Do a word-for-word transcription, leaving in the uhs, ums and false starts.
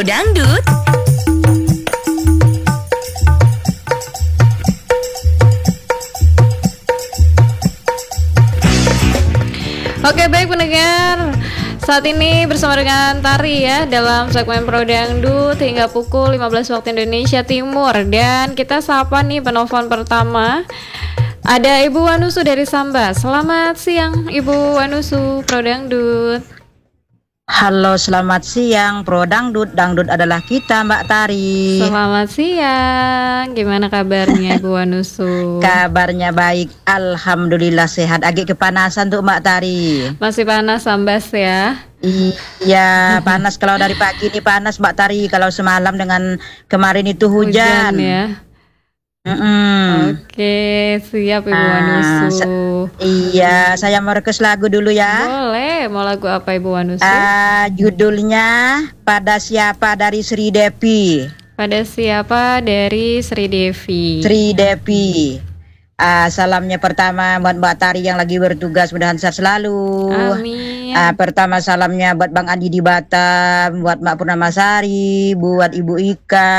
Pro Dangdut. Oke, baik pendengar, saat ini bersama dengan Tari ya dalam segmen Pro Dangdut hingga pukul lima belas waktu Indonesia Timur. Dan kita sapa nih penelpon pertama. Ada Ibu Wanusu dari Sambas. Selamat siang Ibu Wanusu, Pro Dangdut. Halo, selamat siang Pro Dangdut. Dangdut adalah kita, Mbak Tari. Selamat siang. Gimana kabarnya Ibu Wanusu? Kabarnya baik, alhamdulillah sehat. Agak kepanasan tuh Mbak Tari. Masih panas Sambas ya? Iya, panas. Kalau dari pagi ini panas Mbak Tari. Kalau semalam dengan kemarin itu hujan, Hujan ya. Mm-mm. Oke, siap Ibu Ah, Wanusu. sa- Iya, saya mau request lagu dulu ya. Boleh, mau lagu apa Ibu Wanusu? Ah, judulnya Pada Siapa dari Sri Devi. Pada siapa dari Sri Devi? Sri Devi. Ah, salamnya pertama buat Mbak Tari yang lagi bertugas, mudahan sehat selalu. Amin. Ah, pertama salamnya buat Bang Andi di Batam, buat Mbak Purnamasari, buat Ibu Ika,